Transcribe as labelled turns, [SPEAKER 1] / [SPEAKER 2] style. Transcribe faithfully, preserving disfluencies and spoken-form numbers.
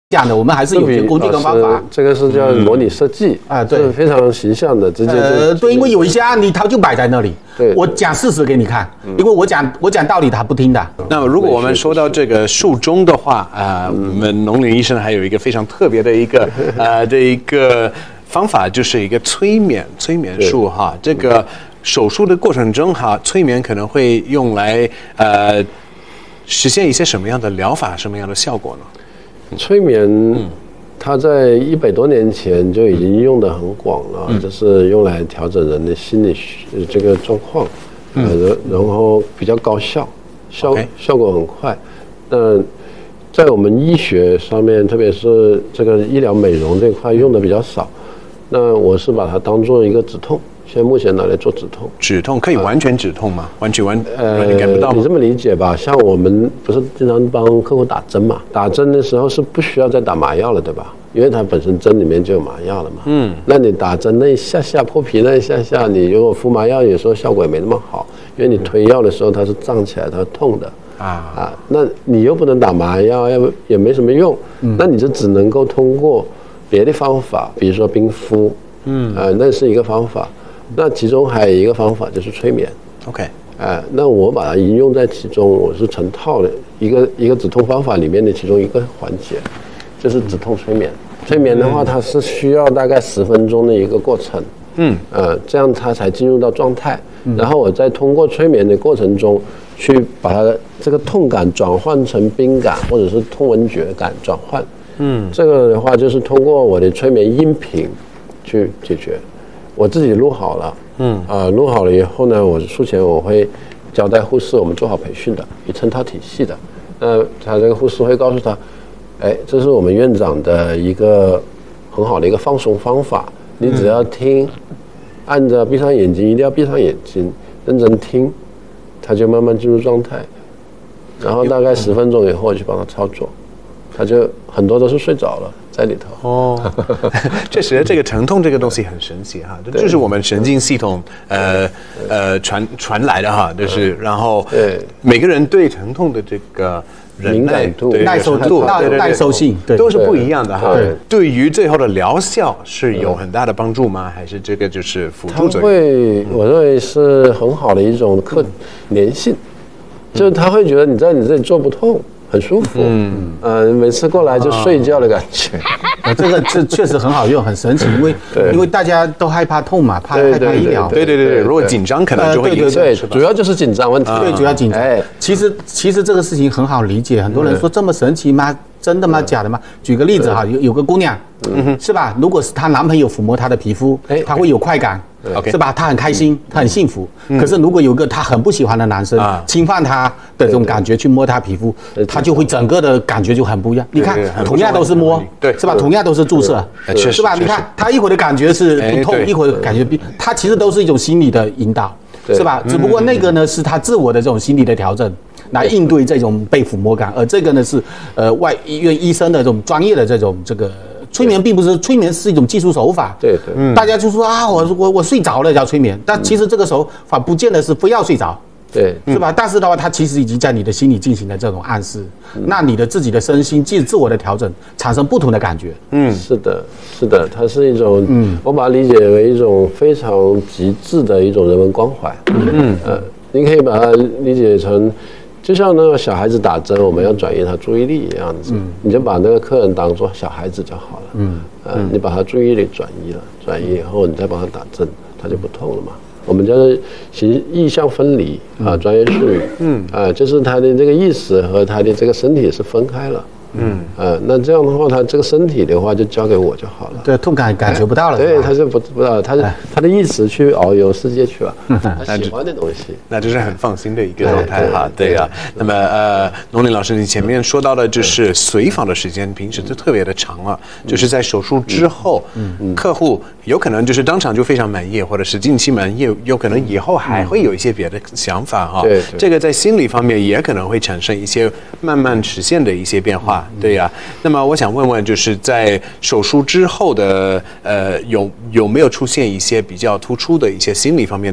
[SPEAKER 1] 这样的，我们还是有些工具跟方法。
[SPEAKER 2] 这个是叫模拟设计啊，对，是非常形象的，直接
[SPEAKER 1] 呃，对，因为有一些案例它就摆在那里，对，我讲事实给你看，因为我讲我讲道理他不听的。
[SPEAKER 3] 那么如果我们说到这个术中的话啊，我们农林医生还有一个非常特别的一个呃这一个方法，就是一个催眠催眠术哈。这个手术的过程中哈，催眠可能会用来呃实现一些什么样的疗法，什么样的效果呢？
[SPEAKER 2] 催眠，它在一百多年前就已经用得很广了，嗯、就是用来调整人的心理这个状况，嗯、呃，然后比较高效，效 okay. 效果很快。那在我们医学上面，特别是这个医疗美容这块用的比较少。那我是把它当做一个止痛。现在目前拿来做止痛，
[SPEAKER 3] 止痛可以完全止痛吗？啊、完全完
[SPEAKER 2] 呃，
[SPEAKER 3] 你感不到吗？
[SPEAKER 2] 你这么理解吧，像我们不是经常帮客户打针嘛？打针的时候是不需要再打麻药了，对吧？因为它本身针里面就有麻药了嘛。嗯。那你打针那一下下破皮那一下下，你如果敷麻药，有时候效果也没那么好，因为你推药的时候它是胀起来，它是痛的。啊啊，那你又不能打麻药，要也没什么用。嗯。那你就只能够通过别的方法，比如说冰敷。嗯。呃，那是一个方法。那其中还有一个方法就是催眠
[SPEAKER 3] ，OK，
[SPEAKER 2] 哎、呃，那我把它应用在其中，我是成套的一个一个止痛方法里面的其中一个环节，就是止痛催眠。催眠的话，它是需要大概十分钟的一个过程，嗯，呃，这样它才进入到状态，然后我再通过催眠的过程中，去把它这个痛感转换成冰感或者是痛闻觉感转换，嗯，这个的话就是通过我的催眠音频去解决。我自己录好了，嗯，啊、呃，录好了以后呢，我术前我会交代护士，我们做好培训的，一成套体系的。那他这个护士会告诉他，哎，这是我们院长的一个很好的一个放松方法，你只要听，按着闭上眼睛，一定要闭上眼睛，认真听，他就慢慢进入状态。然后大概十分钟以后，我去帮他操作，他就很多都是睡着了。在里头
[SPEAKER 3] 哦，确实，这个疼痛这个东西很神奇哈，这就是我们神经系统呃呃传传来的哈，就是然后每个人对疼痛的这个
[SPEAKER 2] 敏感度、
[SPEAKER 1] 耐受度、耐受性
[SPEAKER 3] 都是不一样的哈。对于最后的疗效是有很大的帮助吗？还是这个就是辅助作用？
[SPEAKER 2] 会，我认为是很好的一种可粘性，就是他会觉得你在你这里做不痛。很舒服，嗯，呃，每次过来就睡觉的感觉，
[SPEAKER 1] 啊，这个这确实很好用，很神奇，因为因为大家都害怕痛嘛，怕害怕医疗，
[SPEAKER 3] 对对对对，如果紧张可能就会影响，
[SPEAKER 2] 对，主要就是紧张问题，
[SPEAKER 1] 对，主要紧张。哎，其实其实这个事情很好理解，很多人说这么神奇吗？真的吗？假的吗？举个例子哈，有有个姑娘，嗯，是吧？如果是她男朋友抚摸她的皮肤，哎，她会有快感。是吧？她很开心，她很幸福。可是如果有个她很不喜欢的男生侵犯她的这种感觉去摸她皮肤，她就会整个的感觉就很不一样。你看，同样都是摸，对，是吧？同样都是注射，是吧？你看，她一会儿的感觉是不痛，一会儿感觉不，她其实都是一种心理的引导，是吧？只不过那个呢是她自我的这种心理的调整。来应对这种被抚摸感，而这个呢是呃外医院医生的这种专业的这种这个催眠，并不是催眠是一种技术手法。
[SPEAKER 2] 对对，嗯，
[SPEAKER 1] 大家就说啊，我我我睡着了叫催眠，但其实这个手法不见得是非要睡着，
[SPEAKER 2] 对，
[SPEAKER 1] 是吧？但是的话，它其实已经在你的心里进行了这种暗示，那你的自己的身心自自我的调整，产生不同的感觉。
[SPEAKER 2] 嗯，是的，是的，它是一种，嗯，我把它理解为一种非常极致的一种人文关怀。嗯呃，你可以把它理解成。就像那个小孩子打针，我们要转移他注意力一样子，嗯、你就把那个客人当作小孩子就好了。嗯，呃，嗯、你把他注意力转移了，转移以后，你再帮他打针，他就不痛了嘛。我们叫做形意象分离啊，专业术语。嗯，啊，就是他的这个意识和他的这个身体是分开了。嗯，呃，那这样的话，他这个身体的话就交给我就好了。
[SPEAKER 1] 对，痛感感觉不到了。
[SPEAKER 2] 对，他就不不知道，他是他的意识去遨游世界去了，他喜欢的东西。
[SPEAKER 3] 那这是很放心的一个状态哈。对啊，那么呃，农林老师，你前面说到的就是随访的时间，平时就特别的长了，就是在手术之后，嗯，客户有可能就是当场就非常满意，或者是近期满意，有可能以后还会有一些别的想法哈。对，这个在心理方面也可能会产生一些慢慢实现的一些变化。对呀、啊，那么我想问问，就是在手术之后的呃，有有没有出现一些比较突出的一些心理方面